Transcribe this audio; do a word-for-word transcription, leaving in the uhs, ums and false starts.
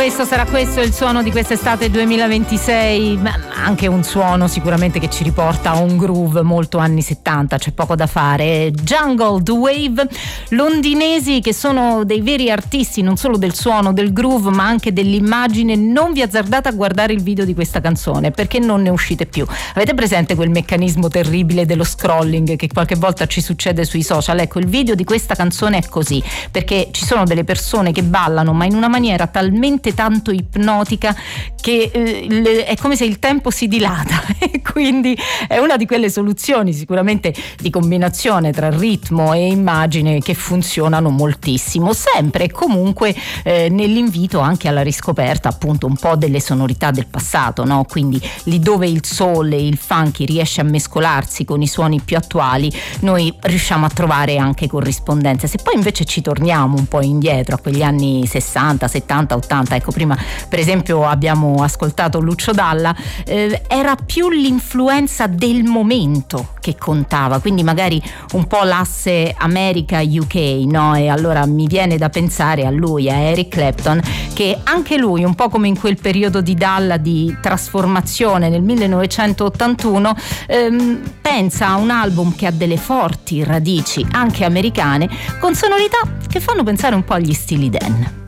questo sarà questo il suono di quest'estate duemilaventisei, ma anche un suono sicuramente che ci riporta a un groove molto anni settanta, c'è poco da fare. Jungle, The Wave, londinesi che sono dei veri artisti non solo del suono, del groove, ma anche dell'immagine. Non vi azzardate a guardare il video di questa canzone perché non ne uscite più. Avete presente quel meccanismo terribile dello scrolling che qualche volta ci succede sui social? Ecco, il video di questa canzone è così, perché ci sono delle persone che ballano ma in una maniera talmente tanto ipnotica che eh, le, è come se il tempo si dilata e quindi è una di quelle soluzioni sicuramente di combinazione tra ritmo e immagine che funzionano moltissimo, sempre e comunque eh, nell'invito anche alla riscoperta appunto un po' delle sonorità del passato, no? Quindi lì dove il soul e il funky riesce a mescolarsi con i suoni più attuali, noi riusciamo a trovare anche corrispondenze. Se poi invece ci torniamo un po' indietro a quegli anni sessanta, settanta, ottanta, ecco, prima per esempio abbiamo ascoltato Lucio Dalla, eh, era più l'influenza del momento che contava, quindi magari un po' l'asse America-U K, no? E allora mi viene da pensare a lui, a Eric Clapton, che anche lui un po' come in quel periodo di Dalla di trasformazione nel millenovecentottantuno ehm, pensa a un album che ha delle forti radici anche americane con sonorità che fanno pensare un po' agli stili Dan.